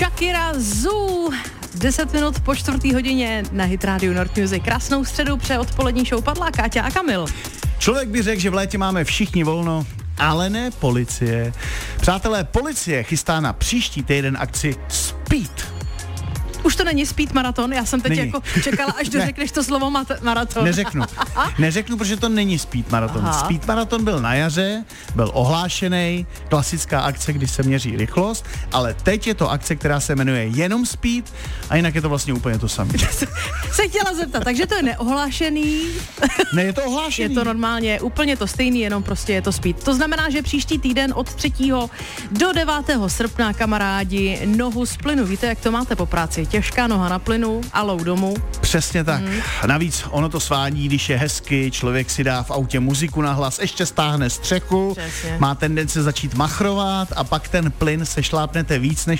Shakira Zoo. 10 minut po 4. hodině na Hit Radio North Music. Krásnou středu přeje odpolední show Padla, Káťa a Kamil. Člověk by řekl, že v létě máme všichni volno, ale ne policie. Přátelé, policie chystá na příští týden akci Speed. Už to není Speed maraton, já jsem teď Není. jako čekala, až dořekneš to slovo maraton. Neřeknu, protože to není Speed maraton. Aha. Speed maraton byl na jaře, byl ohlášený, klasická akce, kdy se měří rychlost, ale teď je to akce, která se jmenuje jenom Speed a jinak je to vlastně úplně to samé. Se chtěla zeptat, takže to je neohlášený. Ne, je to ohlášený. Je to normálně úplně to stejný, jenom prostě je to Speed. To znamená, že příští týden od 3. do 9. srpna, kamarádi, nohu z plynu. Víte, jak to máte po práci? Těžká noha na plynu a lou domů. Přesně tak. Navíc ono to svádí, když je hezky, člověk si dá v autě muziku na hlas, ještě stáhne střechu, Přesně. má tendence začít machrovat a pak ten plyn se šlápnete víc než